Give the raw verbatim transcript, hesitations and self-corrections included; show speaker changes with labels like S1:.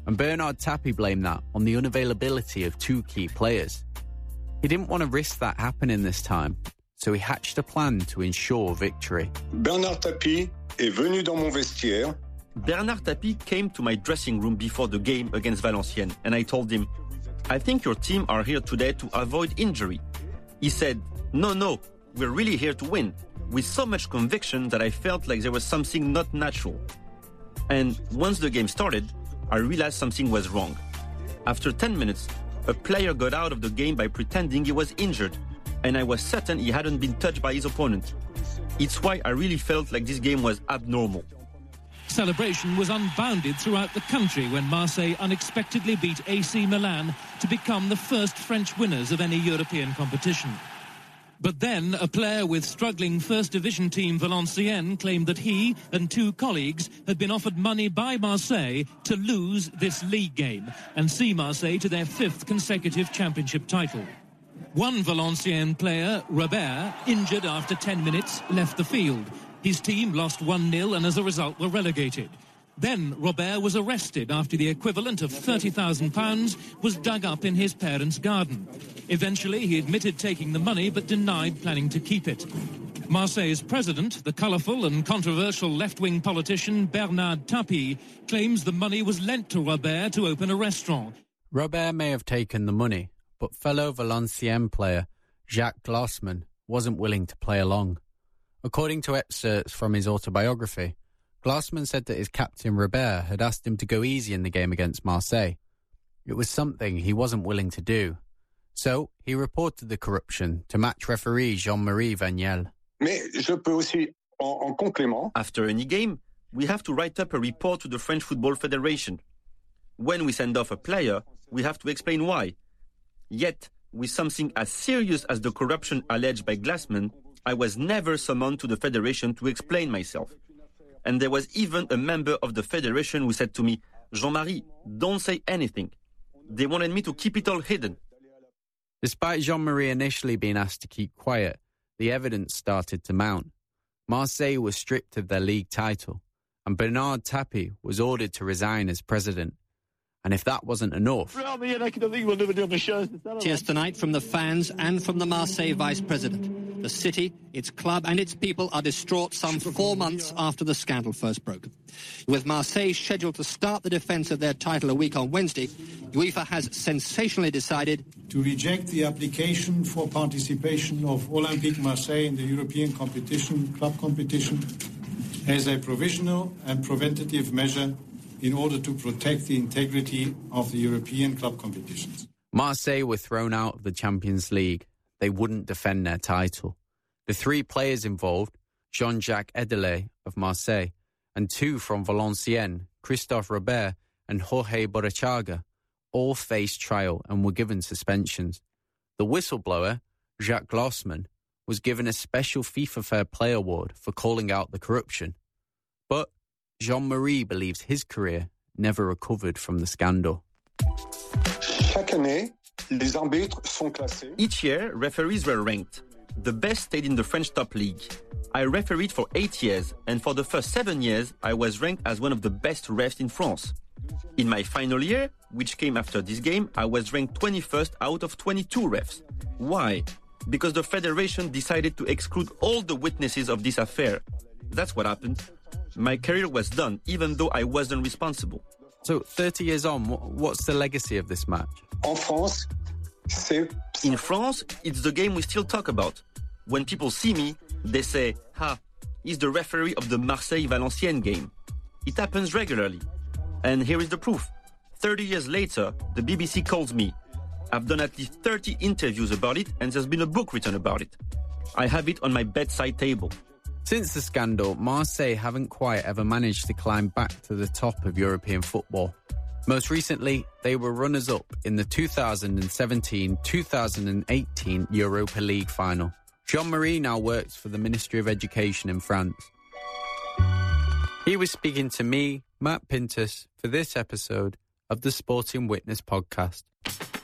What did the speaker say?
S1: and Bernard Tapie blamed that on the unavailability of two key players. He didn't want to risk that happening this time, so he hatched a plan to ensure victory.
S2: Bernard Tapie est venu dans mon vestiaire.
S3: Bernard Tapie came to my dressing room before the game against Valenciennes, and I told him, I think your team are here today to avoid injury. He said, no, no, we're really here to win, with so much conviction that I felt like there was something not natural. And once the game started, I realized something was wrong. After ten minutes, a player got out of the game by pretending he was injured, and I was certain he hadn't been touched by his opponent. It's why I really felt like this game was abnormal.
S4: Celebration was unbounded throughout the country when Marseille unexpectedly beat A C Milan to become the first French winners of any European competition. But then a player with struggling First Division team Valenciennes claimed that he and two colleagues had been offered money by Marseille to lose this league game and see Marseille to their fifth consecutive championship title. One Valenciennes player, Robert, injured after ten minutes, left the field. His team lost one nil and as a result were relegated. Then Robert was arrested after the equivalent of thirty thousand pounds was dug up in his parents' garden. Eventually he admitted taking the money but denied planning to keep it. Marseille's president, the colourful and controversial left-wing politician Bernard Tapie, claims the money was lent to Robert to open a restaurant.
S1: Robert may have taken the money, but fellow Valenciennes player Jacques Glassman wasn't willing to play along. According to excerpts from his autobiography, Glassman said that his captain Robert had asked him to go easy in the game against Marseille. It was something he wasn't willing to do. So he reported the corruption to match referee Jean-Marie Vagnel.
S2: Mais je peux aussi, en, en complément...
S3: After any game, we have to write up a report to the French Football Federation. When we send off a player, we have to explain why. Yet, with something as serious as the corruption alleged by Glassman, I was never summoned to the Federation to explain myself. And there was even a member of the Federation who said to me, Jean-Marie, don't say anything. They wanted me to keep it all hidden.
S1: Despite Jean-Marie initially being asked to keep quiet, the evidence started to mount. Marseille was stripped of their league title, and Bernard Tapie was ordered to resign as president. And if that wasn't enough...
S5: Tears tonight from the fans and from the Marseille vice president. The city, its club and its people are distraught some four months after the scandal first broke. With Marseille scheduled to start the defence of their title a week on Wednesday, UEFA has sensationally decided
S6: to reject the application for participation of Olympique Marseille in the European competition, club competition, as a provisional and preventative measure in order to protect the integrity of the European club competitions.
S1: Marseille were thrown out of the Champions League. They wouldn't defend their title. The three players involved, Jean-Jacques Edelet of Marseille, and two from Valenciennes, Christophe Robert and Jorge Borachaga, all faced trial and were given suspensions. The whistleblower, Jacques Glassman, was given a special FIFA Fair Play award for calling out the corruption. But Jean-Marie believes his career never recovered from the scandal.
S2: Chaque année, les arbitres sont classés.
S3: Each year, referees were ranked. The best stayed in the French top league. I refereed for eight years, and for the first seven years, I was ranked as one of the best refs in France. In my final year, which came after this game, I was ranked twenty-first out of twenty-two refs. Why? Because the federation decided to exclude all the witnesses of this affair. That's what happened. My career was done, even though I wasn't responsible.
S1: So, thirty years on, what's the legacy of this match?
S2: En France, c'est...
S3: In France, it's the game we still talk about. When people see me, they say, ha, he's the referee of the Marseille-Valenciennes game. It happens regularly. And here is the proof. thirty years later, the B B C calls me. I've done at least thirty interviews about it, and there's been a book written about it. I have it on my bedside table.
S1: Since the scandal, Marseille haven't quite ever managed to climb back to the top of European football. Most recently, they were runners-up in the two thousand seventeen two thousand eighteen Europa League final. Jean-Marie now works for the Ministry of Education in France. He was speaking to me, Matt Pintus, for this episode of the Sporting Witness podcast.